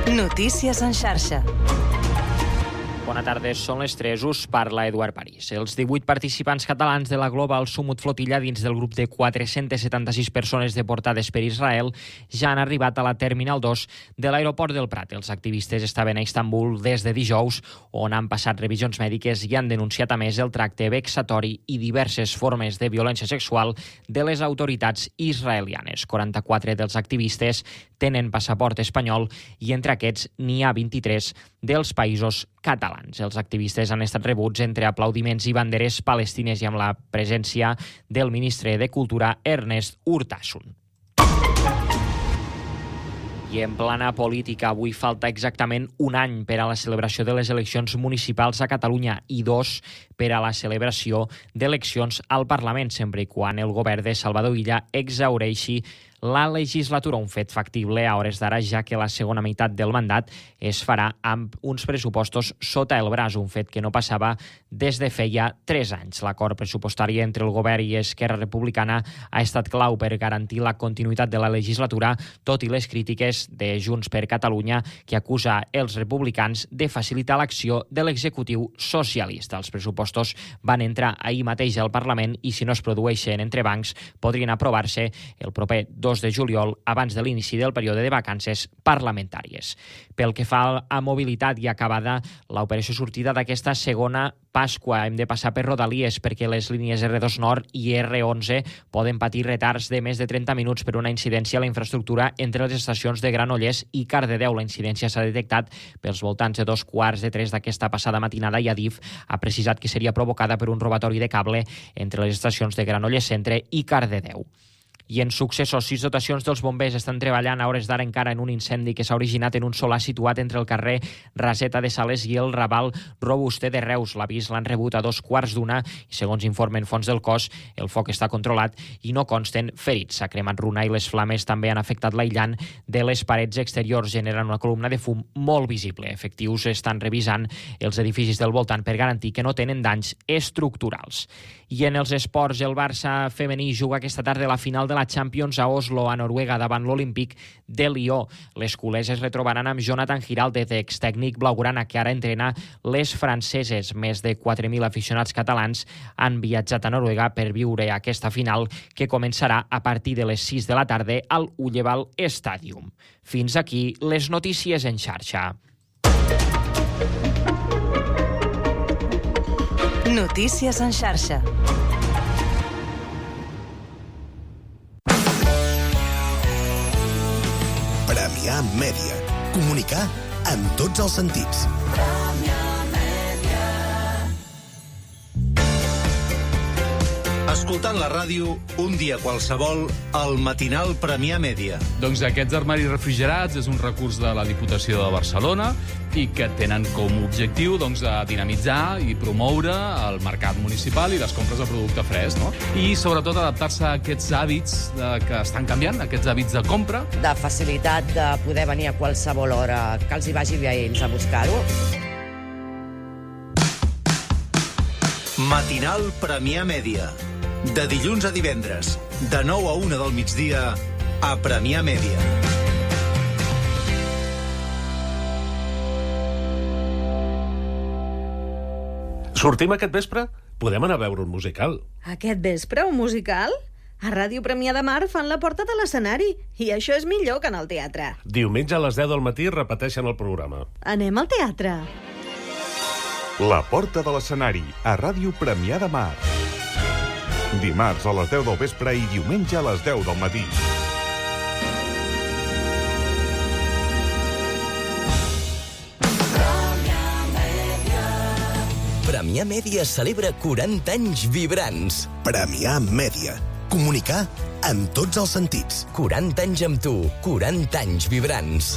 Notícies en xarxa. Bona tarda, són les 3, us parla Eduard París. Els 18 participants catalans de la Global Summit Flotilla dins del grup de 476 persones deportades per Israel ja han arribat a la Terminal 2 de l'aeroport del Prat. Els activistes estaven a Istanbul des de dijous, on han passat revisions mèdiques i han denunciat a més el tracte vexatori i diverses formes de violència sexual de les autoritats israelianes. 44 dels activistes tenen passaport espanyol i entre aquests n'hi ha 23 dels països catalans. Els activistes han estat rebuts entre aplaudiments i banderes palestines i amb la presència del ministre de Cultura, Ernest Urtasun. I en plana política, avui falta exactament un any per a la celebració de les eleccions municipals a Catalunya i 2 per a la celebració d'eleccions al Parlament, sempre i quan el govern de Salvador Illa exhaureixi la legislatura, un fet factible a hores d'ara, ja que la segona meitat del mandat es farà amb uns pressupostos sota el braç, un fet que no passava des de feia 3 anys. L'acord pressupostari entre el govern i Esquerra Republicana ha estat clau per garantir la continuïtat de la legislatura, tot i les crítiques de Junts per Catalunya, que acusa els republicans de facilitar l'acció de l'executiu socialista. Els pressupostos van entrar ahir mateix al Parlament i, si no es produeixen entrebancs, podrien aprovar-se el proper 2 de juliol, abans de l'inici del període de vacances parlamentàries. Pel que fa a mobilitat i acabada l'operació sortida d'aquesta segona Pasqua, hem de passar per Rodalies perquè les línies R2 Nord i R11 poden patir retards de més de 30 minuts per una incidència a la infraestructura entre les estacions de Granollers i Cardedeu. La incidència s'ha detectat pels voltants de 2:45 d'aquesta passada matinada i Adif ha precisat que seria provocada per un robatori de cable entre les estacions de Granollers Centre i Cardedeu. I en successos, 6 dotacions dels bombers estan treballant a hores d'ara encara en un incendi que s'ha originat en un solar situat entre el carrer Raseta de Sales i el Raval Robuster de Reus. L'avís l'han rebut a 2:15 i, segons informen fonts del cos, el foc està controlat i no consten ferits. S'ha cremat runa i les flames també han afectat l'aïllant de les parets exteriors, generant una columna de fum molt visible. Efectius estan revisant els edificis del voltant per garantir que no tenen danys estructurals. I en els esports, el Barça femení juga aquesta tarda la final de la Champions a Oslo, a Noruega, davant l'Olímpic de Lió. Les culers es retrobaran amb Jonathan Giraldez, extècnic blaugrana, que ara entrena les franceses. Més de 4.000 aficionats catalans han viatjat a Noruega per viure aquesta final, que començarà a partir de les 6 de la tarda al Ulleval Stadium. Fins aquí les notícies en xarxa. Notícies en xarxa. Premià Mèdia. Comunicar en tots els sentits. Escoltant la ràdio, un dia qualsevol, el matinal Premià Mèdia. Doncs aquests armaris refrigerats és un recurs de la Diputació de Barcelona i que tenen com a objectiu dinamitzar i promoure el mercat municipal i les compres de producte fresc, no? I sobretot adaptar-se a aquests hàbits que estan canviant, aquests hàbits de compra. De facilitat de poder venir a qualsevol hora que els hi vagi bé a ells a buscar-ho. Matinal Premià Mèdia. De dilluns a divendres, de 9 a 1 del migdia, a Premià Mèdia. Sortim aquest vespre? Podem anar a veure un musical. Aquest vespre, un musical? A Ràdio Premià de Mar fan la porta de l'escenari, i això és millor que en el teatre. Diumenge a les 10 del matí repeteixen el programa. Anem al teatre. La porta de l'escenari, a Ràdio Premià de Mar. Dimarts a les 10 del vespre i diumenge a les 10 del matí. Premià Mèdia celebra 40 anys vibrants. Premià Mèdia. Comunicar en tots els sentits. 40 anys amb tu, 40 anys vibrants.